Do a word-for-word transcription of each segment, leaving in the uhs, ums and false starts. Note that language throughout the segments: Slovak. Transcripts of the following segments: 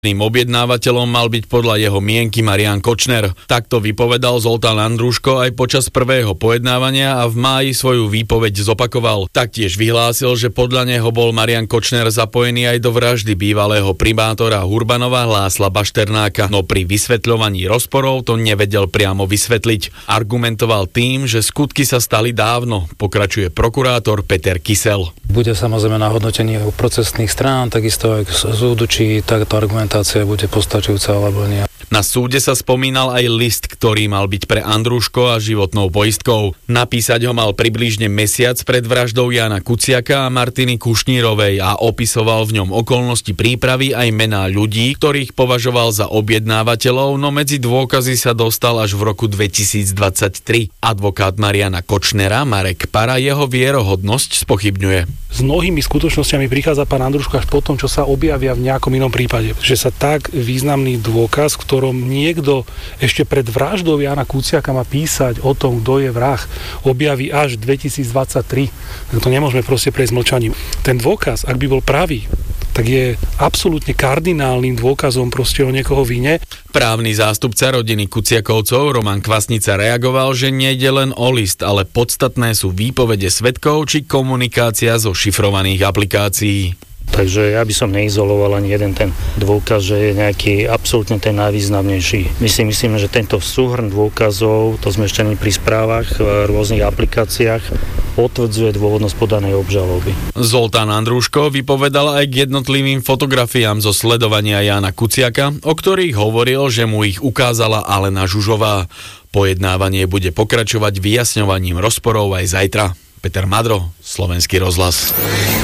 Tým objednávateľom mal byť podľa jeho mienky Marián Kočner. Takto vypovedal Zoltán Andruško aj počas prvého pojednávania a v máji svoju výpoveď zopakoval. Taktiež vyhlásil, že podľa neho bol Marián Kočner zapojený aj do vraždy bývalého primátora Hurbanova Lásla Bašternáka, no pri vysvetľovaní rozporov to nevedel priamo vysvetliť. Argumentoval tým, že skutky sa stali dávno, pokračuje prokurátor Peter Kysel. Bude samozrejme na hodnotení procesných strán, takisto aj k súdu, či táto argumentácia bude postačujúca alebo nie. Na súde sa spomínal aj list, ktorý mal byť pre Andruško a životnou poistkou. Napísať ho mal približne mesiac pred vraždou Jána Kuciaka a Martiny Kušnírovej a opisoval v ňom okolnosti prípravy aj mená ľudí, ktorých považoval za objednávateľov, no medzi dôkazy sa dostal až v roku dvetisícdvadsaťtri. Advokát Mariána Kočnera Marek Para jeho vierohodnosť spochybňuje. S mnohými skutočnosťami prichádza pán Andruško až po tom, čo sa objavia v nejakom inom prípade. Že sa tak významný dôkaz, v ktorom niekto ešte pred vraždou Jána Kuciaka má písať o tom, kto je vrah, objaví až dvetisícdvadsaťtri. To nemôžeme proste prejsť mlčaním. Ten dôkaz, ak by bol pravý, tak je absolútne kardinálnym dôkazom proste o niekoho vine. Právny zástupca rodiny Kuciakovcov Roman Kvasnica reagoval, že nejde len o list, ale podstatné sú výpovede svedkov či komunikácia zo šifrovaných aplikácií. Takže ja by som neizoloval ani jeden ten dôkaz, že je nejaký absolútne ten najvýznamnejší. My si myslíme, že tento súhrn dôkazov, to sme ešte pri správach v rôznych aplikáciách, potvrdzuje dôvodnosť podanej obžaloby. Zoltán Andruško vypovedal aj k jednotlivým fotografiám zo sledovania Jána Kuciaka, o ktorých hovoril, že mu ich ukázala Alena Žužová. Pojednávanie bude pokračovať vyjasňovaním rozporov aj zajtra. Peter Madro, Slovenský rozhlas.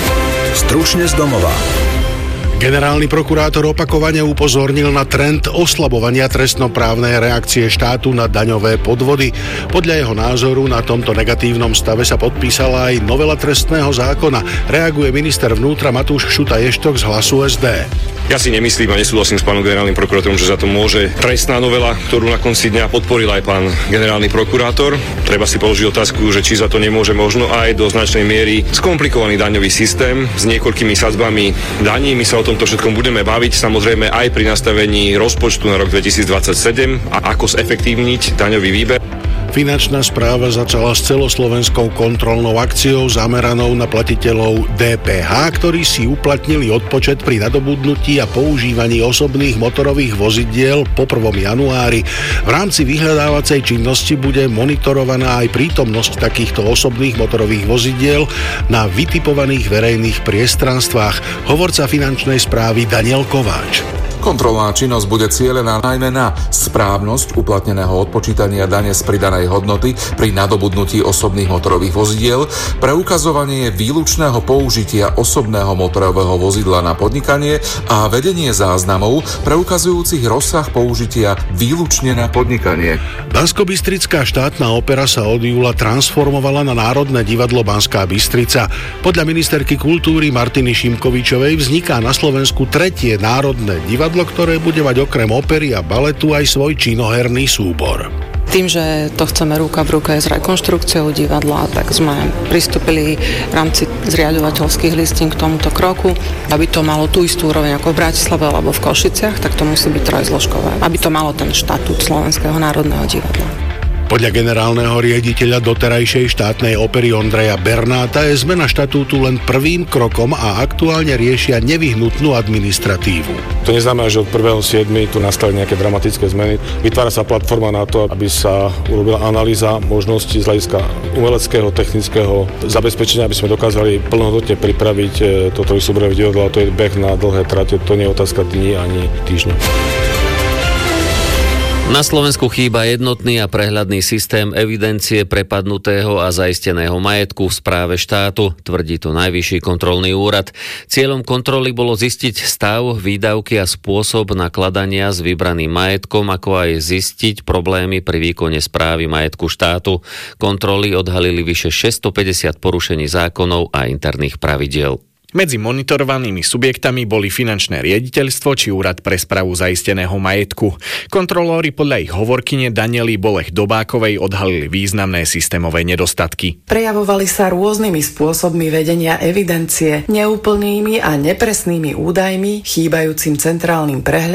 Stručne z domova. Generálny prokurátor opakovane upozornil na trend oslabovania trestnoprávnej reakcie štátu na daňové podvody. Podľa jeho názoru na tomto negatívnom stave sa podpísala aj novela trestného zákona. Reaguje minister vnútra Matúš Kšuta-Ještok z Hlasu es dé. Ja si nemyslím a nesúhlasím s pánom generálnym prokurátorom, že za to môže trestná novela, ktorú na konci dňa podporil aj pán generálny prokurátor. Treba si položiť otázku, že či za to nemôže možno aj do značnej miery skomplikovaný daňový systém s niekoľkými sadzbami daní. My sa o tomto všetkom budeme baviť, samozrejme aj pri nastavení rozpočtu na rok dvetisícdvadsaťsedem a ako zefektívniť daňový výber. Finančná správa začala s celoslovenskou kontrolnou akciou zameranou na platiteľov dé pé há, ktorí si uplatnili odpočet pri nadobudnutí a používaní osobných motorových vozidiel po prvom januári. V rámci vyhľadávacej činnosti bude monitorovaná aj prítomnosť takýchto osobných motorových vozidiel na vytipovaných verejných priestranstvách. Hovorca finančnej správy Daniel Kováč. Kontrolná činnosť bude cielená najmä na správnosť uplatneného odpočítania dane z pridanej hodnoty pri nadobudnutí osobných motorových vozidiel, preukazovanie výlučného použitia osobného motorového vozidla na podnikanie a vedenie záznamov preukazujúcich rozsah použitia výlučne na podnikanie. Banskobystrická štátna opera sa od júla transformovala na Národné divadlo Banská Bystrica. Podľa ministerky kultúry Martiny Šimkovičovej vzniká na Slovensku tretie Národné divadlo, ktoré bude mať okrem opery a baletu aj svoj činoherný súbor. Tým, že to chceme ruka v ruke s rekonštrukciou divadla, tak sme pristúpili v rámci zriaďovateľských listín k tomuto kroku. Aby to malo tú istú úroveň ako v Bratislave alebo v Košiciach, tak to musí byť trojzložkové. Aby to malo ten štatút Slovenského národného divadla. Podľa generálneho riaditeľa doterajšej štátnej opery Ondreja Bernáta je zmena štatútu len prvým krokom a aktuálne riešia nevyhnutnú administratívu. To neznamená, že od prvého siedmeho tu nastali nejaké dramatické zmeny. Vytvára sa platforma na to, aby sa urobila analýza možností z hľadiska umeleckého, technického zabezpečenia, aby sme dokázali plnohodnotne pripraviť toto súborové divadlo, a to je beh na dlhé trate, to nie je otázka dní ani týždňa. Na Slovensku chýba jednotný a prehľadný systém evidencie prepadnutého a zaisteného majetku v správe štátu, tvrdí to Najvyšší kontrolný úrad. Cieľom kontroly bolo zistiť stav, výdavky a spôsob nakladania s vybraným majetkom, ako aj zistiť problémy pri výkone správy majetku štátu. Kontroly odhalili vyše šesťstopäťdesiat porušení zákonov a interných pravidiel. Medzi monitorovanými subjektami boli finančné riaditeľstvo či úrad pre správu zaisteného majetku. Kontrolóri podľa ich hovorkyne Daniely Bolech Dobákovej odhalili významné systémové nedostatky. Prejavovali sa rôznymi spôsobmi vedenia evidencie, neúplnými a nepresnými údajmi, chýbajúcim centrálnym prehľadom